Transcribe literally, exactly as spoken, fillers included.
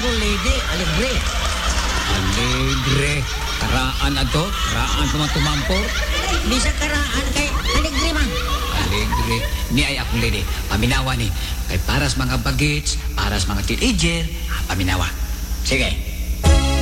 lady, alegre. Alegre. Karaan na to. Karaan tumatumampor. Bisa karaan kay alegre man. Alegre. Ni ay akong lady. Paminawa ni. Kay paras mga bagets, paras mga teenager, paminawa. Sige.